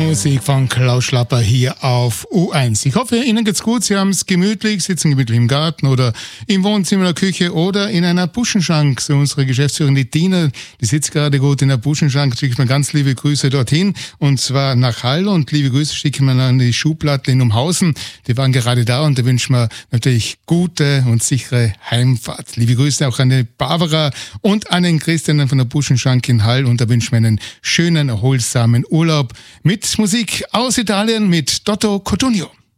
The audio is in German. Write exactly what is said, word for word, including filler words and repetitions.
Musik von Klaus Schlapper hier auf U eins. Ich hoffe, Ihnen geht's gut. Sie haben es gemütlich, sitzen gemütlich im Garten oder im Wohnzimmer, in der Küche oder in einer Buschenschank. So unsere Geschäftsführerin, die Tina, die sitzt gerade gut in der Buschenschank. Schickt mir ganz liebe Grüße dorthin und zwar nach Hall und liebe Grüße schicken wir an die Schuhplatte in Umhausen. Die waren gerade da und da wünschen wir natürlich gute und sichere Heimfahrt. Liebe Grüße auch an die Barbara und an den Christian von der Buschenschank in Hall und da wünschen wir einen schönen, erholsamen Urlaub mit Musik aus Italien mit Dotto Cotugno.